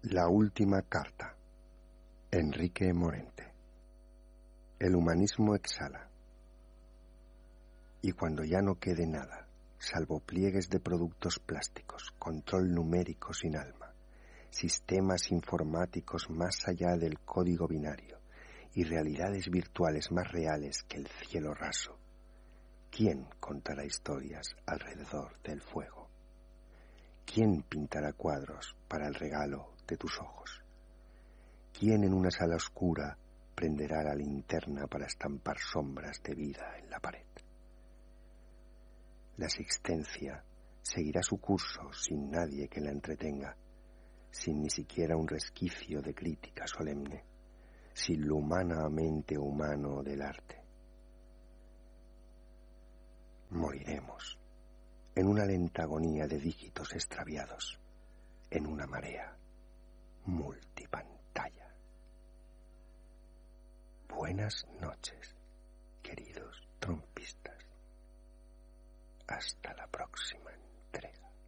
La última carta. Enrique Morente. El humanismo exhala. Y cuando ya no quede nada, salvo pliegues de productos plásticos, control numérico sin alma, sistemas informáticos más allá del código binario y realidades virtuales más reales que el cielo raso, ¿quién contará historias alrededor del fuego? ¿Quién pintará cuadros para el regalo de tus ojos? ¿Quién en una sala oscura prenderá la linterna para estampar sombras de vida en la pared? La existencia seguirá su curso sin nadie que la entretenga, sin ni siquiera un resquicio de crítica solemne, sin lo humanamente humano del arte. Moriremos en una lenta agonía de dígitos extraviados, en una marea multipantalla. Buenas noches, queridos trompistas. Hasta la próxima entrega.